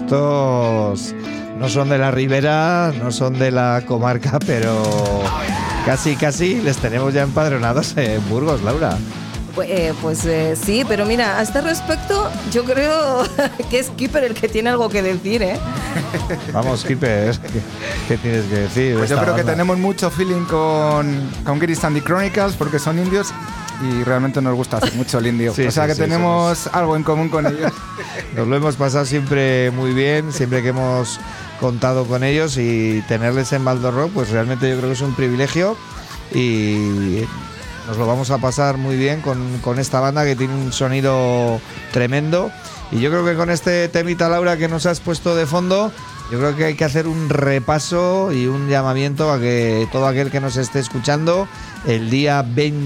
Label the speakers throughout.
Speaker 1: estos no son de la ribera, no son de la comarca, pero casi les tenemos ya empadronados en Burgos, Laura.
Speaker 2: Sí, pero mira, a este respecto yo creo que es Keeper el que tiene algo que decir, ¿eh?
Speaker 1: Vamos, Keeper, ¿qué tienes que decir?
Speaker 3: Pues yo creo que tenemos mucho feeling con Gris and the Chronicles porque son indios y realmente nos gusta hacer mucho el indio.
Speaker 1: Sí,
Speaker 3: o sea que tenemos algo en común con ellos.
Speaker 1: Nos lo hemos pasado siempre muy bien, siempre que hemos contado con ellos, y tenerles en Baldo Rock, pues realmente yo creo que es un privilegio y nos lo vamos a pasar muy bien con esta banda que tiene un sonido tremendo. Y yo creo que con este temita, Laura, que nos has puesto de fondo, yo creo que hay que hacer un repaso y un llamamiento a que todo aquel que nos esté escuchando el día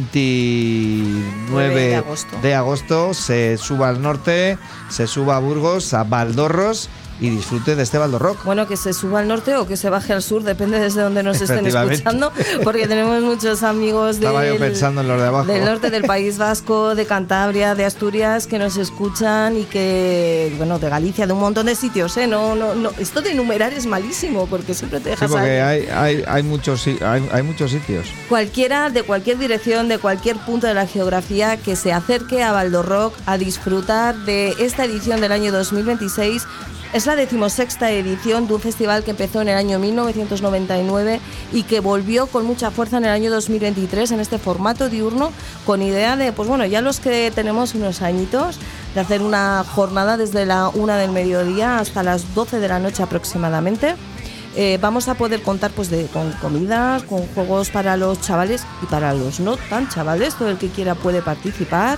Speaker 1: 29 de agosto se suba al norte, se suba a Burgos, a Valdorros, y disfrute de este Baldo Rock.
Speaker 2: Bueno, que se suba al norte o que se baje al sur, depende desde donde nos estén escuchando, porque tenemos muchos amigos
Speaker 1: pensando en los de abajo.
Speaker 2: Del norte del País Vasco, de Cantabria, de Asturias, que nos escuchan, y que, bueno, de Galicia, de un montón de sitios, ¿eh? No, esto de enumerar es malísimo, porque siempre te dejas...
Speaker 1: Sí, porque hay muchos sitios.
Speaker 2: Cualquiera, de cualquier dirección, de cualquier punto de la geografía, que se acerque a Baldo Rock a disfrutar de esta edición del año 2026. Es la 16ª edición de un festival que empezó en el año 1999 y que volvió con mucha fuerza en el año 2023 en este formato diurno, con idea de, pues bueno, ya los que tenemos unos añitos, de hacer una jornada desde la 1 del mediodía hasta las 12 de la noche aproximadamente. Vamos a poder contar pues con comidas, con juegos para los chavales y para los no tan chavales, todo el que quiera puede participar,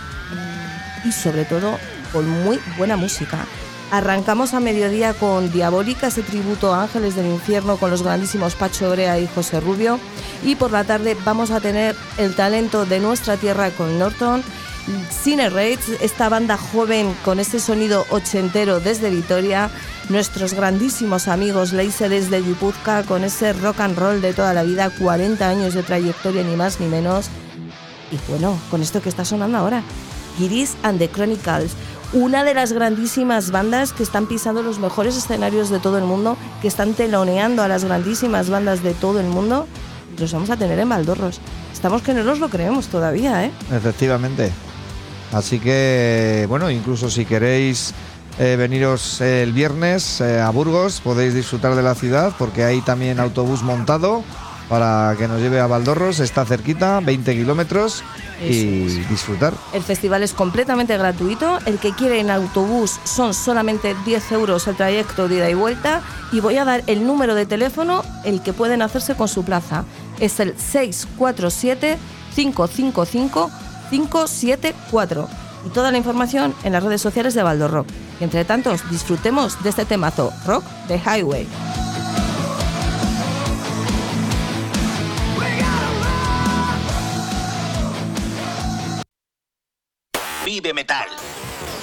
Speaker 2: y sobre todo con muy buena música. Arrancamos a mediodía con Diabólica, ese tributo a Ángeles del Infierno con los grandísimos Pacho Orea y José Rubio, y por la tarde vamos a tener el talento de nuestra tierra con Norton, Cine Raids, esta banda joven con ese sonido ochentero desde Vitoria, nuestros grandísimos amigos Leise desde Guipúzcoa con ese rock and roll de toda la vida, 40 años de trayectoria ni más ni menos, y bueno, con esto que está sonando ahora, Gris and the Chronicles, una de las grandísimas bandas que están pisando los mejores escenarios de todo el mundo, que están teloneando a las grandísimas bandas de todo el mundo, y los vamos a tener en Valdorros. Estamos que no nos lo creemos todavía, ¿eh?
Speaker 1: Efectivamente. Así que, bueno, incluso si queréis veniros el viernes a Burgos, podéis disfrutar de la ciudad, porque hay también autobús montado para que nos lleve a Valdorros, está cerquita, 20 kilómetros, y disfrutar.
Speaker 2: El festival es completamente gratuito, el que quiere en autobús son solamente 10 euros el trayecto de ida y vuelta, y voy a dar el número de teléfono, el que pueden hacerse con su plaza, es el 647-555-574, y toda la información en las redes sociales de Baldo Rock. Y entre tantos, disfrutemos de este temazo, Rock the Highway.
Speaker 4: Vive Metal.